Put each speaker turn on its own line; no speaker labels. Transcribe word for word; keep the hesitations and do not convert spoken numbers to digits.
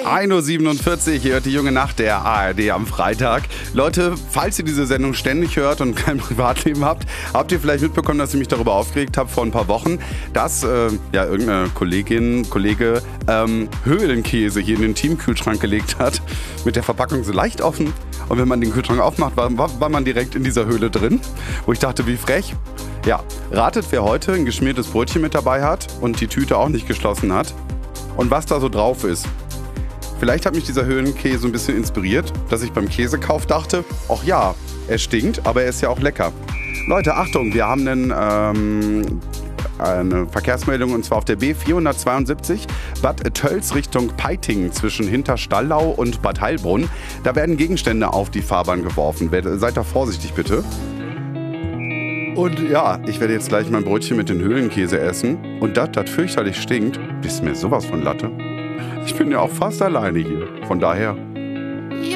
ein Uhr siebenundvierzig, ihr hört die junge Nacht der A R D am Freitag. Leute, falls ihr diese Sendung ständig hört und kein Privatleben habt, habt ihr vielleicht mitbekommen, dass ich mich darüber aufgeregt habe vor ein paar Wochen, dass äh, ja, irgendeine Kollegin, Kollege ähm, Höhlenkäse hier in den Teamkühlschrank gelegt hat, mit der Verpackung so leicht offen. Und wenn man den Kühlschrank aufmacht, war, war, war man direkt in dieser Höhle drin, wo ich dachte, wie frech. Ja, ratet, wer heute ein geschmiertes Brötchen mit dabei hat und die Tüte auch nicht geschlossen hat und was da so drauf ist. Vielleicht hat mich dieser Höhlenkäse ein bisschen inspiriert, dass ich beim Käsekauf dachte, ach ja, er stinkt, aber er ist ja auch lecker. Leute, Achtung, wir haben einen, ähm, eine Verkehrsmeldung und zwar auf der B vierhundertzweiundsiebzig Bad Tölz Richtung Peiting zwischen Hinterstallau und Bad Heilbrunn. Da werden Gegenstände auf die Fahrbahn geworfen. Seid da vorsichtig bitte. Und ja, ich werde jetzt gleich mein Brötchen mit den Höhlenkäse essen. Und das, das fürchterlich stinkt, ist mir sowas von Latte. Ich bin ja auch fast alleine hier. Von daher